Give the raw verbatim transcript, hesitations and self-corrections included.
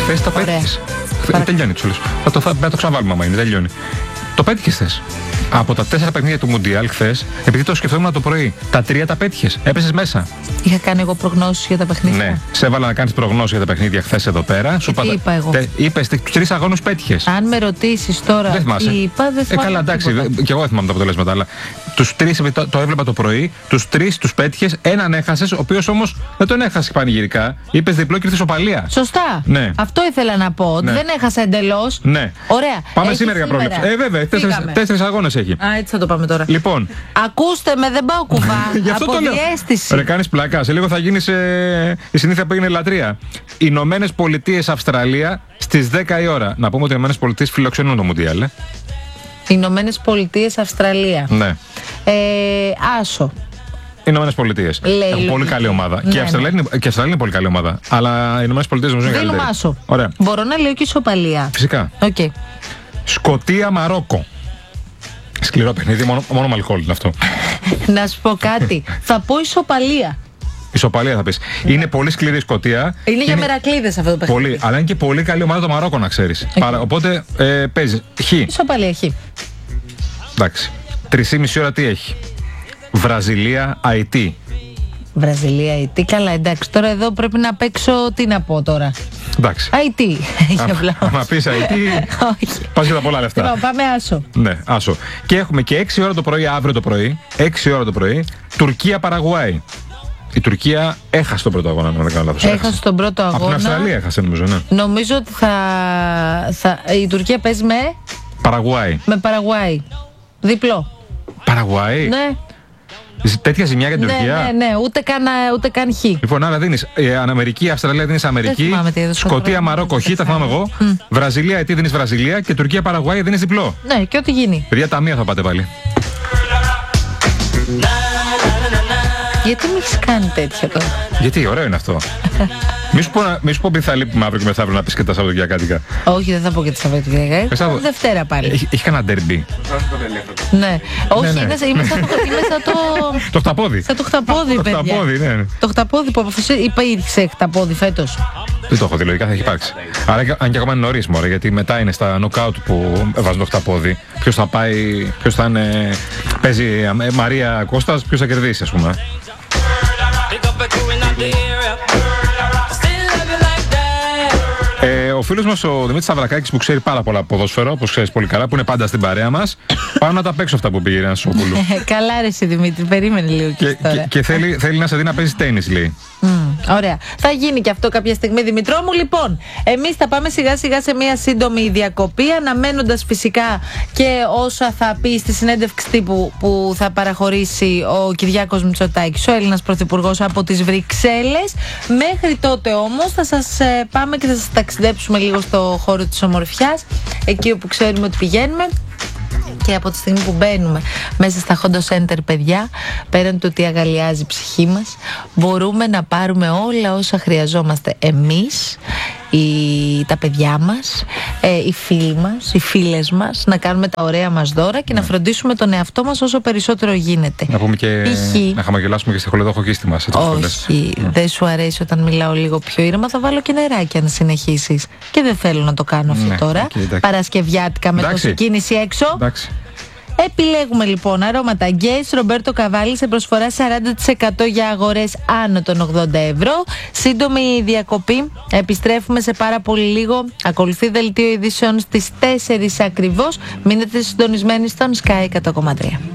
Χθες τα πέτυχες. Τελειώνει, του λέω. Θα το, θα, θα το ξαναβάλουμε άμα είναι, τελειώνει. Το πέτυχες χθες. Από τα τέσσερα παιχνίδια του Μουντιάλ χθες, επειδή το σκεφτόμουν το πρωί, τα τρία τα πέτυχες. Έπεσες μέσα. Είχα κάνει εγώ προγνώσεις για τα παιχνίδια. Ναι, σε έβαλα να κάνεις προγνώσεις για τα παιχνίδια χθες εδώ πέρα. Σου τι είπα εγώ. Είπες τους τρεις αγώνους πέτυχες. Αν με ρωτήσεις τώρα δεν θυμάσαι. τι είπα, δεν θυμάμαι. Ε, καλά, εντάξει, και εγώ δεν θυμάμαι τα αποτελέσματα. Αλλά τους τρεις, το, το έβλεπα το πρωί, τους τρεις τους πέτυχες, έναν έχασες, ο οποίος όμως δεν τον έχασε πανηγυρικά. Είπες διπλό και ήρθε σοπαλία. Σωστά. Ναι. Αυτό ήθελα να πω. Ναι. Δεν έχασα εντελώς. Ναι. Ωραία. Πάμε σήμερα για πρόβλεψη. Ε, βέβαια, τέσσερις αγώνες έχει. Α, έτσι θα το πάμε τώρα. Λοιπόν. Ακούστε με, δεν πάω κουβά. Από διαίσθηση. Ρε, κάνεις πλάκα. Σε λίγο θα γίνεις ε, η συνήθεια που έγινε λατρεία. Ηνωμένες Πολιτείες Αυστραλία στις δέκα η ώρα. Να πούμε ότι οι Ηνωμένες Πολιτείες φιλοξενούν το Μουντιάλ. Ε. Ηνωμένες Πολιτείες Αυστραλία. Ναι. Ε, άσο. Ηνωμένες Πολιτείες. Έχουν πολύ καλή ομάδα. Ναι, και η Αυστραλία, ναι. είναι, είναι πολύ καλή ομάδα. Αλλά οι Ηνωμένες Πολιτείες νομίζω είναι καλύτερη. Άσο. Ωραία. Μπορώ να λέω και ισοπαλία. Φυσικά. Okay. Σκωτία Μαρόκο. Σκληρό παιχνίδι, μόνο, μόνο με αλκοόλ είναι αυτό. Να σου πω κάτι. Θα πω ισοπαλία. Ισοπαλία θα πεις. Yeah. Είναι πολύ σκληρή η Σκωτία. Είναι για μερακλείδες αυτό το παιχνίδι. Πολύ, αλλά είναι και πολύ καλή ομάδα το Μαρόκο, να ξέρεις. Okay. Άρα, οπότε ε, παίζει. Χ. Ισοπαλία, χ. Εντάξει. Τρεις ώρα τι έχει. Βραζιλία, Αϊτή. Βραζιλία, Αϊτή. Καλά, εντάξει. Τώρα εδώ πρέπει να παίξω. Τι να πω τώρα. Εντάξει. Αϊτή. Αν πεις Αϊτή, πας για τα πολλά λεφτά. Λοιπόν, πάμε άσο. Ναι, άσο. Και έχουμε και έξι ώρα το πρωί, αύριο το πρωί, έξι ώρα το πρωί, Τουρκία-Παραγουάη. Η Τουρκία έχασε τον πρώτο αγώνα, αν δεν κάνω λάθος. Έχασε τον πρώτο αγώνα. Από την Αυστραλία έχασε, νομίζω, ναι. Νομίζω ότι θα, θα... η Τουρκία παίζει με. Παραγουάη. Με Παραγουάη. Διπλό. Παραγουάη. Ναι. Τέτοια ζημιά για την ναι, Τουρκία. Ναι, ναι, ούτε καν, ούτε καν χ. Λοιπόν, άρα δίνεις ε, Αμερική, Αυστραλία δίνεις Αμερική, Σκωτία, Μαρόκο, χ, τα θυμάμαι εγώ. Mm. Βραζιλία, Αιτή δίνεις Βραζιλία και Τουρκία, Παραγουάη δίνεις διπλό. Ναι, και ό,τι γίνει. Παιδιά, ταμεία θα πάτε πάλι. Γιατί μου έχεις κάνει τέτοια τώρα. Γιατί, ωραίο είναι αυτό. Μη σου πω, μη σου πω ότι θα λείπουμε αύριο και μεθαύριο να πεις και τα Σαββατοκυριακάτικα. Όχι, δεν θα πω και τα Σαββατοκυριακάτικα. Δευτέρα πάλι. Έχει, έχει κανένα ντερμπι. Ναι. Όχι, ναι, ναι. Είναι, είμαι σαν το, είμαι το... το χταπόδι. Σαν το χταπόδι, παιδιά. Το χταπόδι, ναι. Το χταπόδι που υπήρξε χταπόδι φέτος. Δεν το έχω δει, λογικά θα έχει υπάρξει. Άρα, αν και ακόμα είναι νωρίς, μωρέ, γιατί μετά είναι στα νοκάουτ που βάζουν το χταπόδι. Ποιος θα πάει, ποιος θα είναι. Παίζει Μαρία Κώστας, ποιος θα κερδίσει, ας πούμε. Ε, ο φίλος μας ο Δημήτρης Σταυρακάκης που ξέρει πάρα πολλά ποδόσφαιρο, όπως ξέρεις πολύ καλά, που είναι πάντα στην παρέα μας, πάνω να τα παίξω αυτά που πήγε ένα Σόπουλου. Καλά ρε εσύ Δημήτρη, περίμενε λίγο και, και, και, και θέλει, θέλει να σε δει να παίζει τένις, λέει. Mm, ωραία. Θα γίνει και αυτό κάποια στιγμή, Δημητρό μου. Λοιπόν, εμείς θα πάμε σιγά σιγά σε μια σύντομη διακοπή, αναμένοντας φυσικά και όσα θα πει στη συνέντευξη τύπου που θα παραχωρήσει ο Κυριάκος Μητσοτάκης, ο Έλληνας Πρωθυπουργός από τις Βρυξέλλες. Μέχρι τότε όμως θα σας ε, πάμε και θα σας ταξιδέψουμε λίγο στο χώρο της ομορφιάς, εκεί όπου ξέρουμε ότι πηγαίνουμε. Και από τη στιγμή που μπαίνουμε μέσα στα Honda Center, παιδιά, πέραν του ότι αγαλιάζει η ψυχή μας, μπορούμε να πάρουμε όλα όσα χρειαζόμαστε εμείς, οι, τα παιδιά μας, ε, οι φίλοι μας, οι φίλες μας, να κάνουμε τα ωραία μας δώρα και ναι. να φροντίσουμε τον εαυτό μας όσο περισσότερο γίνεται. Να πούμε και Π. να χαμογελάσουμε και στη χολεδοχοκίστη μας. Όχι, mm. δεν σου αρέσει όταν μιλάω λίγο πιο ήρεμα, θα βάλω και νεράκι αν συνεχίσεις. Και δεν θέλω να το κάνω αυτό ναι, τώρα. Okay, Παρασκευιάτικα με τόση κίνηση έξω. Εντάξει. Επιλέγουμε λοιπόν αρώματα Γκέις Ρομπέρτο Καβάλι σε προσφορά σαράντα τοις εκατό για αγορές άνω των ογδόντα ευρώ. Σύντομη διακοπή. Επιστρέφουμε σε πάρα πολύ λίγο. Ακολουθεί δελτίο ειδήσεων στις τέσσερις ακριβώς. Μείνετε συντονισμένοι στον Sky εκατό κόμμα τρία.